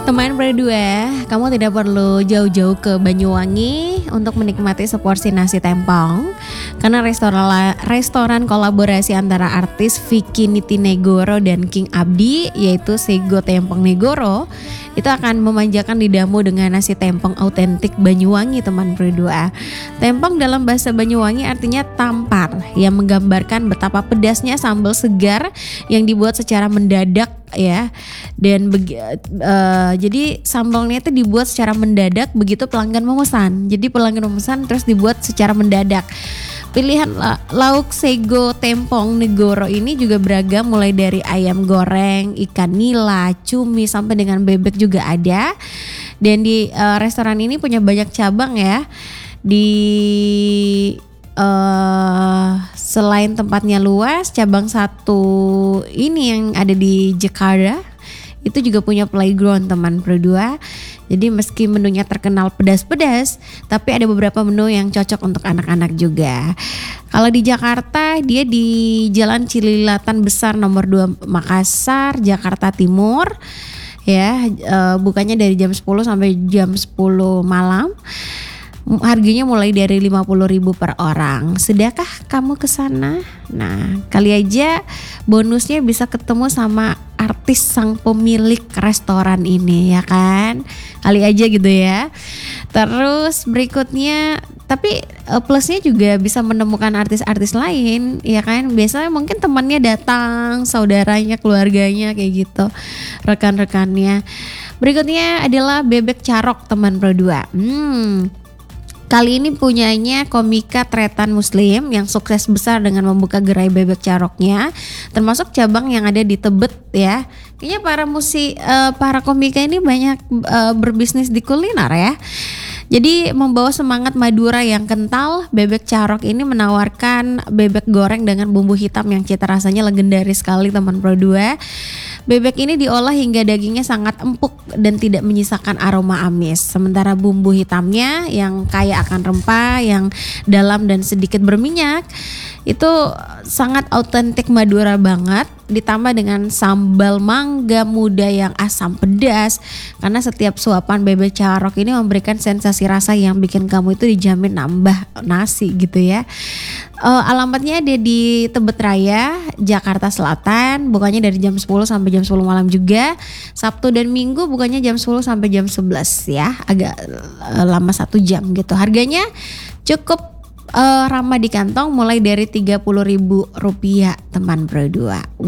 Teman berdua, kamu tidak perlu jauh-jauh ke Banyuwangi untuk menikmati seporsi nasi tempong. Karena restoran kolaborasi antara artis Vicky Nitinegoro dan King Abdi, yaitu Sego Tempong Negoro, itu akan memanjakan lidahmu dengan nasi tempong autentik Banyuwangi, teman berdua. Tempong dalam bahasa Banyuwangi artinya tampar, yang menggambarkan betapa pedasnya sambal segar yang dibuat secara mendadak ya. Dan jadi sambalnya itu dibuat secara mendadak begitu pelanggan memesan. Jadi pelanggan memesan terus dibuat secara mendadak. Pilihan lauk Sego Tempong Negoro ini juga beragam, mulai dari ayam goreng, ikan nila, cumi sampai dengan bebek juga ada. Dan di restoran ini punya banyak cabang ya. Di selain tempatnya luas, cabang satu ini yang ada di Jakarta itu juga punya playground, teman berdua. Jadi meski menunya terkenal pedas-pedas, tapi ada beberapa menu yang cocok untuk anak-anak juga. Kalau di Jakarta, dia di Jalan Cililatan Besar nomor 2 Makassar, Jakarta Timur. Ya, bukanya dari jam 10 sampai jam 10 malam. Harganya mulai dari 50.000 per orang. Sudahkah kamu ke sana? Nah, kali aja bonusnya bisa ketemu sama artis sang pemilik restoran ini, ya kan? Kali aja gitu ya. Terus berikutnya, tapi plusnya juga bisa menemukan artis-artis lain, ya kan? Biasanya mungkin temannya datang, saudaranya, keluarganya kayak gitu, rekan-rekannya. Berikutnya adalah bebek carok, teman berdua. Kali ini punyanya komika Tretan Muslim yang sukses besar dengan membuka gerai bebek caroknya, termasuk cabang yang ada di Tebet ya. Kayaknya para komika ini banyak berbisnis di kuliner ya. Jadi membawa semangat Madura yang kental, bebek carok ini menawarkan bebek goreng dengan bumbu hitam yang cita rasanya legendaris sekali, teman Pro 2. Bebek ini diolah hingga dagingnya sangat empuk dan tidak menyisakan aroma amis. Sementara bumbu hitamnya yang kaya akan rempah, yang dalam dan sedikit berminyak, itu sangat autentik Madura banget. Ditambah dengan sambal mangga muda yang asam pedas. Karena setiap suapan bebek carok ini memberikan sensasi rasa yang bikin kamu itu dijamin nambah nasi gitu ya. Alamatnya ada di Tebet Raya, Jakarta Selatan. Bukanya dari jam 10 sampai jam 10 malam juga. Sabtu dan Minggu bukanya jam 10 sampai jam 11 ya. Agak lama 1 jam gitu. Harganya cukup ramah di kantong, mulai dari Rp30.000, teman Pro 2.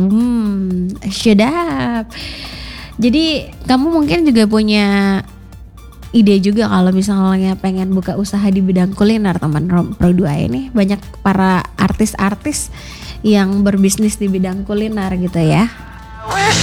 Sedap. Jadi kamu mungkin juga punya ide juga kalau misalnya pengen buka usaha di bidang kuliner, teman Pro 2 ini. Banyak para artis-artis yang berbisnis di bidang kuliner gitu ya.